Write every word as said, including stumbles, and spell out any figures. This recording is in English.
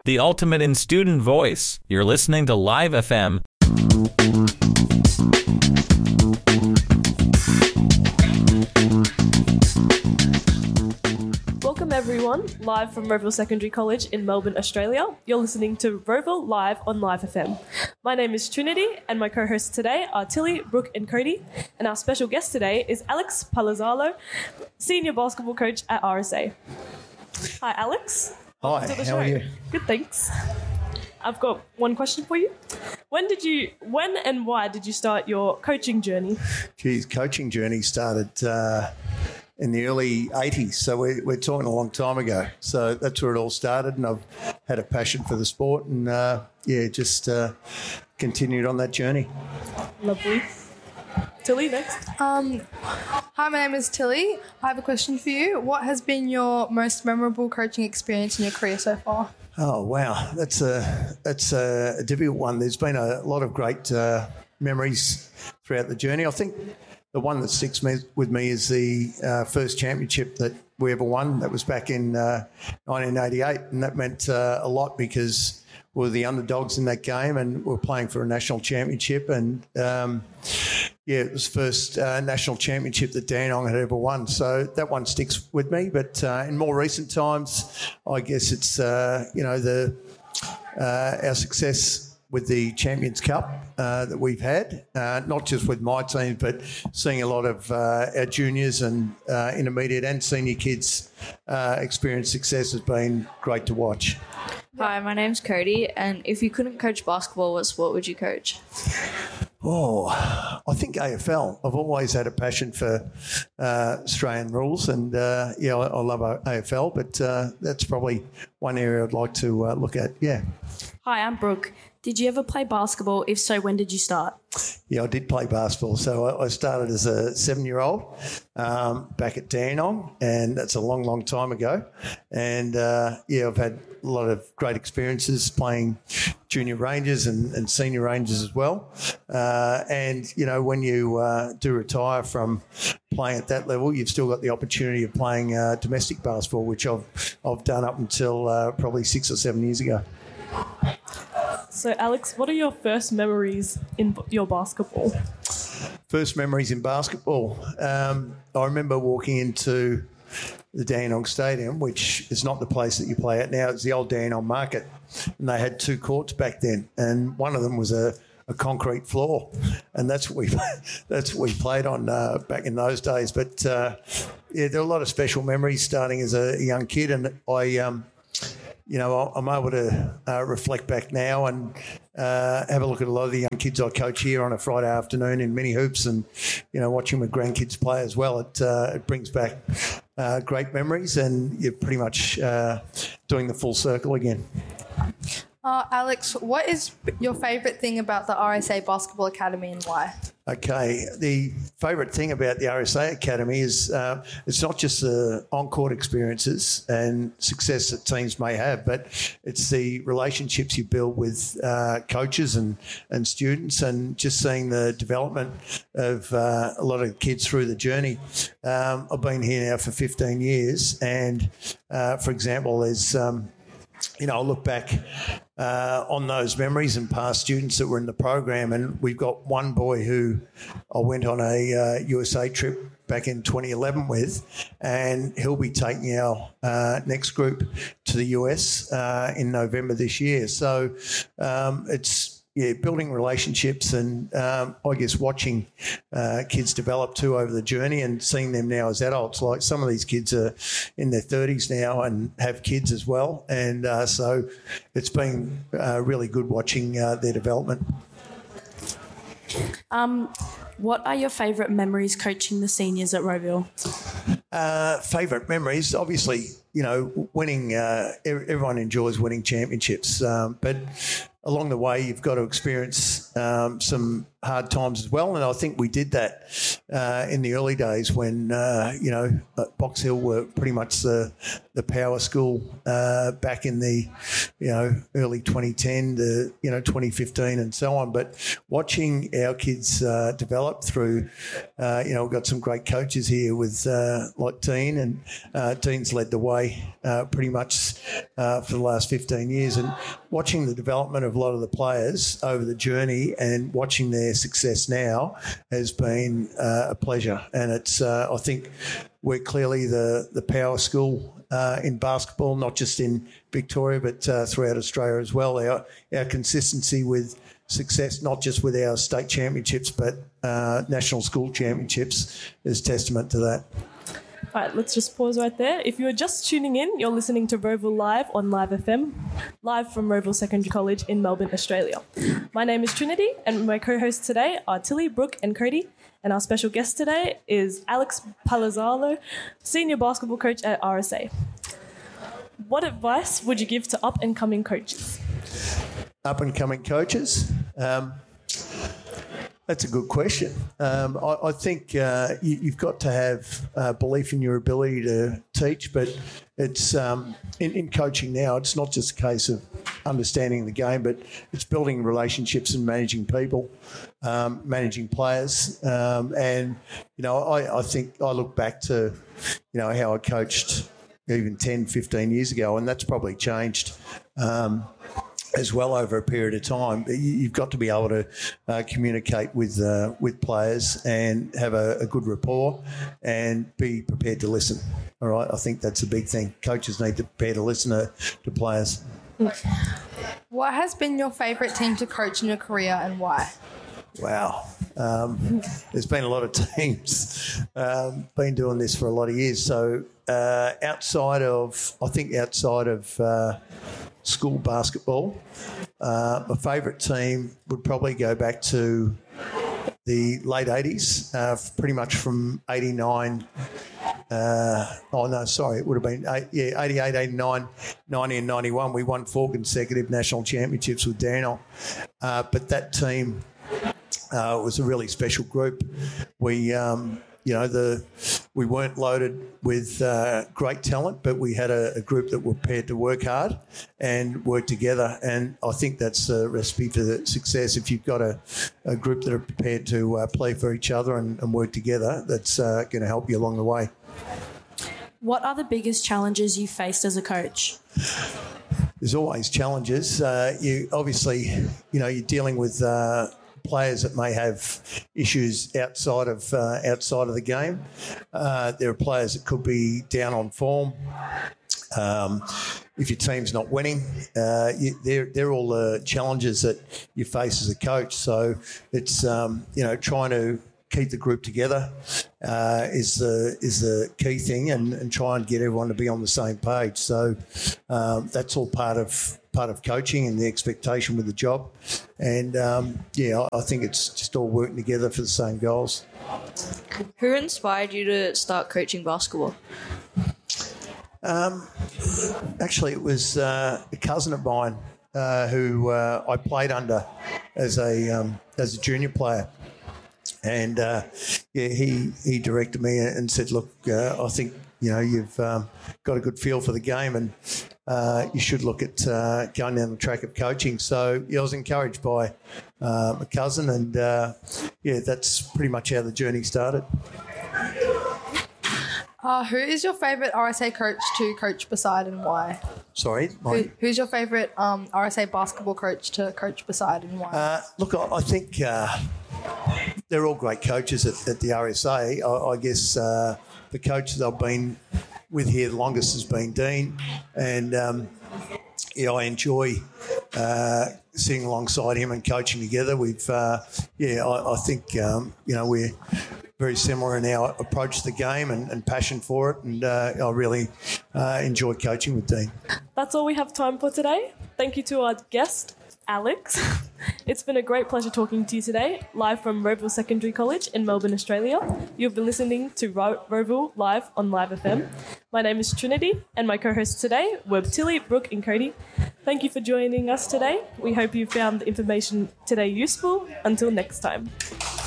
the ultimate in student voice. You're listening to Live F M. Welcome everyone, live from Roeville Secondary College in Melbourne, Australia. You're listening to Roeville Live on Live F M. My name is Trinity and my co-hosts today are Tilly, Brooke and Cody. And our special guest today is Alex Palazzolo, Senior Basketball Coach at R S A. Hi Alex. Hi, to the how show. are you? Good, thanks. I've got one question for you. When did you, when and why did you start your coaching journey? Geez, coaching journey started uh, in the early eighties, so we're, we're talking a long time ago. So that's where it all started, and I've had a passion for the sport, and uh, yeah, just uh, continued on that journey. Lovely. Tilly, next. Um, hi, my name is Tilly. I have a question for you. What has been your most memorable coaching experience in your career so far? Oh wow, that's a that's a difficult one. There's been a lot of great uh, memories throughout the journey. I think the one that sticks me, with me is the uh, first championship that we ever won. That was back in uh, nineteen eighty-eight, and that meant uh, a lot because we were the underdogs in that game, and we were playing for a national championship. And um, yeah, it was the first uh, national championship that Dandenong had ever won. So that one sticks with me. But uh, in more recent times, I guess it's uh, you know the uh, our success with the Champions Cup uh, that we've had, uh, not just with my team, but seeing a lot of uh, our juniors and uh, intermediate and senior kids uh, experience success has been great to watch. Hi, my name's Cody, and if you couldn't coach basketball, what sport would you coach? Oh, I think A F L. I've always had a passion for uh, Australian rules, and uh, yeah, I, I love A F L, but uh, that's probably one area I'd like to uh, look at, yeah. Hi, I'm Brooke. Did you ever play basketball? If so, when did you start? Yeah, I did play basketball. So I, I started as a seven-year-old um, back at Dandenong, and that's a long, long time ago. And, uh, yeah, I've had a lot of great experiences playing junior Rangers and, and senior Rangers as well. Uh, and, you know, when you uh, do retire from playing at that level, you've still got the opportunity of playing uh, domestic basketball, which I've, I've done up until uh, probably six or seven years ago. So, Alex, what are your first memories in b- your basketball? First memories in basketball. Um, I remember walking into the Dandenong Stadium, which is not the place that you play at now. It's the old Dandenong Market, and they had two courts back then, and one of them was a, a concrete floor, and that's what we that's what we played on uh, back in those days. But uh, yeah, there are a lot of special memories starting as a young kid, and I. Um, You know, I'm able to uh, reflect back now and uh, have a look at a lot of the young kids I coach here on a Friday afternoon in mini hoops, and you know, watching my grandkids play as well. It uh, it brings back uh, great memories, and you're pretty much uh, doing the full circle again. Uh, Alex, what is your favourite thing about the R S A Basketball Academy and why? Okay, the favourite thing about the R S A Academy is uh, it's not just the on-court experiences and success that teams may have, but it's the relationships you build with uh, coaches and, and students, and just seeing the development of uh, a lot of kids through the journey. Um, I've been here now for fifteen years, and uh, for example, there's... Um, You know, I look back uh, on those memories and past students that were in the program, and we've got one boy who I went on a uh, U S A trip back in twenty eleven with, and he'll be taking our uh, next group to the U S uh, in November this year. So um, it's yeah, building relationships and um, I guess watching uh, kids develop too over the journey and seeing them now as adults. Like some of these kids are in their thirties now and have kids as well. And uh, so it's been uh, really good watching uh, their development. Um, what are your favourite memories coaching the seniors at Roeville? Uh, favourite memories, obviously, you know, winning, uh, everyone enjoys winning championships. Um, but along the way, you've got to experience um, some hard times as well. And I think we did that uh, in the early days when, uh, you know, Box Hill were pretty much the, the power school uh, back in the, you know, early twenty ten to, you know, twenty fifteen and so on. But watching our kids uh, develop through, uh, you know, we've got some great coaches here with uh, like Dean, and uh, Dean's led the way uh, pretty much uh, for the last fifteen years. And watching the development of a lot of the players over the journey and watching their success now has been uh, a pleasure. And it's, uh, I think we're clearly the, the power school uh, in basketball, not just in Victoria, but uh, throughout Australia as well. Our, our consistency with success, not just with our state championships, but uh, national school championships, is testament to that. All right, let's just pause right there. If you're just tuning in, you're listening to Roval Live on Live F M, live from Roval Secondary College in Melbourne, Australia. My name is Trinity, and my co-hosts today are Tilly, Brooke and Cody. And our special guest today is Alex Palazzolo, Senior Basketball Coach at R S A. What advice would you give to up-and-coming coaches? Up-and-coming coaches? Um, That's a good question. Um, I, I think uh, you, you've got to have uh, belief in your ability to teach, but it's um, in, in coaching now, it's not just a case of understanding the game, but it's building relationships and managing people, um, managing players. Um, and, you know, I, I think I look back to, you know, how I coached even ten, fifteen years ago, and that's probably changed um, as well over a period of time. You've got to be able to uh, communicate with uh, with players and have a, a good rapport and be prepared to listen. All right, I think that's a big thing. Coaches need to prepare to listen to, to players. What has been your favourite team to coach in your career and why? Wow. Um, there's been a lot of teams. Um, been doing this for a lot of years. So uh, outside of, I think outside of uh, school basketball, uh, my favourite team would probably go back to the late eighties, uh, pretty much from eighty-nine. Uh, oh, no, sorry, it would have been eight, yeah, eighty-eight, eighty-nine, ninety and ninety-one. We won four consecutive national championships with Daniel. Uh, but that team uh, was a really special group. We, um, you know, the we weren't loaded with uh, great talent, but we had a, a group that were prepared to work hard and work together. And I think that's a recipe for the success. If you've got a, a group that are prepared to uh, play for each other and, and work together, that's uh, going to help you along the way. What are the biggest challenges you faced as a coach? There's always challenges. Uh, you obviously, you know, you're dealing with uh, players that may have issues outside of uh, outside of the game. Uh, there are players that could be down on form. Um, if your team's not winning, uh, you, they're they're all the challenges that you face as a coach. So it's um, you know trying to keep the group together uh, is the is the key thing, and, and try and get everyone to be on the same page. So um, that's all part of part of coaching and the expectation with the job. And um, yeah, I, I think it's just all working together for the same goals. Who inspired you to start coaching basketball? Um, actually, it was uh, a cousin of mine uh, who uh, I played under as a um, as a junior player. And, uh, yeah, he, he directed me and said, look, uh, I think, you know, you've um, got a good feel for the game and uh, you should look at uh, going down the track of coaching. So, yeah, I was encouraged by uh, my cousin and, uh, yeah, that's pretty much how the journey started. Uh, who is your favourite R S A coach to coach beside and why? Sorry? Who, who's your favourite um, R S A basketball coach to coach beside and why? Uh, look, I, I think uh, they're all great coaches at, at the R S A. I, I guess uh, the coaches I've been with here the longest has been Dean. And, um, yeah, I enjoy uh, sitting alongside him and coaching together. We've, uh, yeah, I, I think, um, you know, we're very similar in our approach to the game and, and passion for it. And uh, I really uh, enjoy coaching with Dean. That's all we have time for today. Thank you to our guest, Alex. It's been a great pleasure talking to you today, live from Roeville Secondary College in Melbourne, Australia. You've been listening to Ro- Roeville Live on Live F M. My name is Trinity, and my co-hosts today were Tilly, Brooke, and Cody. Thank you for joining us today. We hope you found the information today useful. Until next time.